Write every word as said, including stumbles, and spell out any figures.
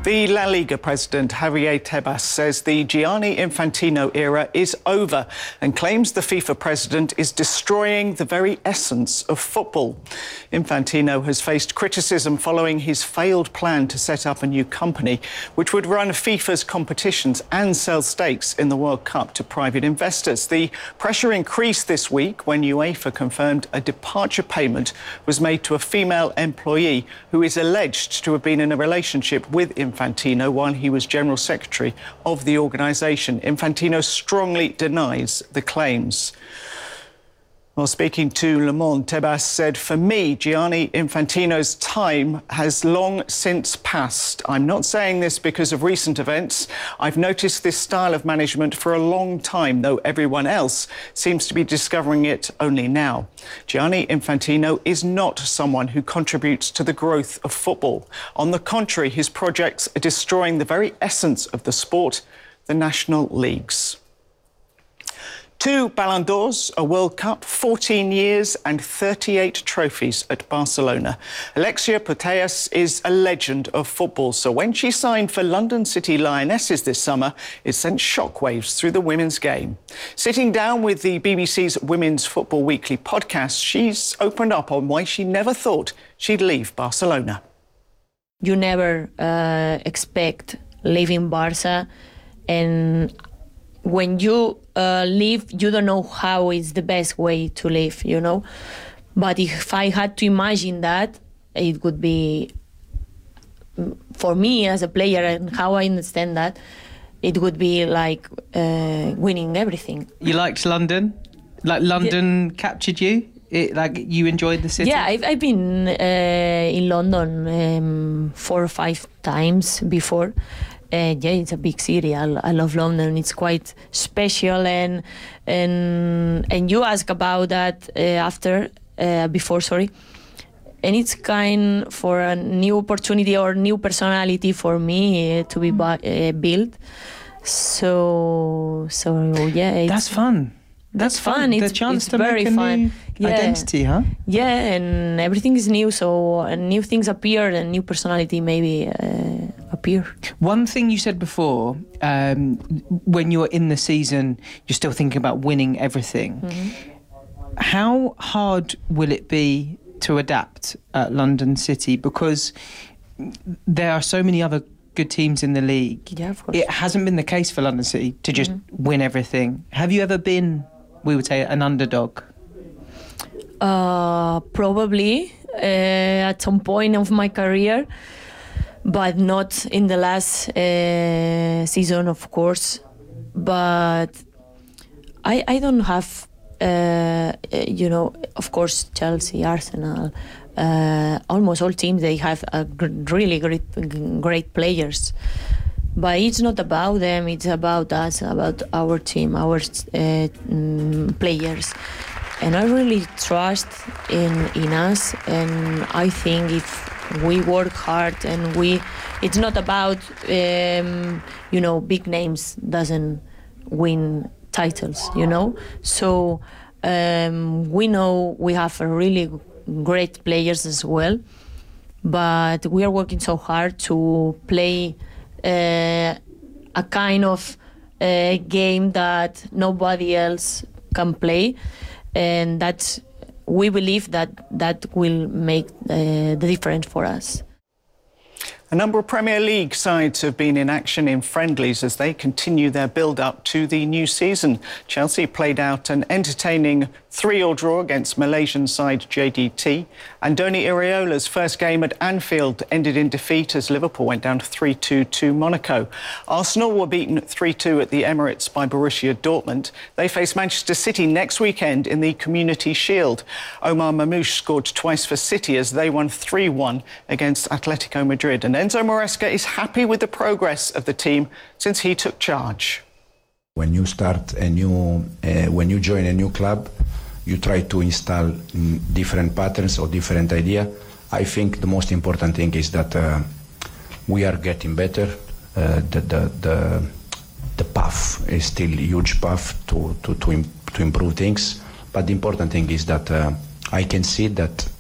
The La Liga president, Javier Tebas, says the Gianni Infantino era is over and claims the FIFA president is destroying the very essence of football. Infantino has faced criticism following his failed plan to set up a new company which would run FIFA's competitions and sell stakes in the World Cup to private investors. The pressure increased this week when UEFA confirmed a departure payment was made to a female employee who is alleged to have been in a relationship with Infantino. Infantino while he was General Secretary of the organisation. Infantino strongly denies the claims. While speaking to Le Monde, Tebas said, "For me, Gianni Infantino's time has long since passed. I'm not saying this because of recent events. I've noticed this style of management for a long time, though everyone else seems to be discovering it only now. Gianni Infantino is not someone who contributes to the growth of football. On the contrary, his projects are destroying the very essence of the sport, the national leagues." Two Ballon d'Ors, a World Cup, fourteen years and thirty-eight trophies at Barcelona. Alexia Putellas is a legend of football, so when she signed for London City Lionesses this summer, it sent shockwaves through the women's game. Sitting down with the B B C's Women's Football Weekly podcast, she's opened up on why she never thought she'd leave Barcelona. You never uh, expect leaving Barca, and when you uh, leave, you don't know how is the best way to live, you know. But if I had to imagine that, it would be, for me as a player and how I understand that, it would be like uh, winning everything. You liked London? Like London yeah. captured you? It, like you enjoyed the city? Yeah, I've, I've been uh, in London um, four or five times before. Uh, yeah, it's a big city. I, I love London. It's quite special, and and and you ask about that uh, after, uh, before, sorry. And it's kind for a new opportunity or new personality for me uh, to be uh, built. So so yeah, it's, that's fun. That's fun. fun. The it's chance it's to very make a fun. new Yeah. identity, huh? Yeah, and everything is new. So uh, new things appear, and new personality maybe uh, appear. One thing you said before, um, when you're in the season, you're still thinking about winning everything. Mm-hmm. How hard will it be to adapt at London City? Because there are so many other good teams in the league. Yeah, of course. It hasn't been the case for London City to just mm-hmm. win everything. Have you ever been, we would say, an underdog? Uh, probably uh, at some point of my career, but not in the last uh, season, of course. But I I don't have, uh, you know, of course, Chelsea, Arsenal, uh, almost all teams, they have a really great, great players. But it's not about them, it's about us, about our team, our uh, mm, players. And I really trust in in us, and I think if we work hard and we, it's not about um, you know, big names doesn't win titles, you know. So um, we know we have a really great players as well, but we are working so hard to play uh, a kind of uh, game that nobody else can play. And that's, we believe that that will make uh, the difference for us. A number of Premier League sides have been in action in friendlies as they continue their build-up to the new season. Chelsea played out an entertaining three-all draw against Malaysian side J D T. Andoni Iraola's first game at Anfield ended in defeat as Liverpool went down three two to Monaco. Arsenal were beaten three two at the Emirates by Borussia Dortmund. They face Manchester City next weekend in the Community Shield. Omar Mamouche scored twice for City as they won three one against Atletico Madrid. And Enzo Maresca is happy with the progress of the team since he took charge. When you start a new, uh, when you join a new club, you try to install mm, different patterns or different idea. I think the most important thing is that uh, we are getting better. Uh, the, the the the path is still a huge path to to to, im- to improve things. But the important thing is that uh, I can see that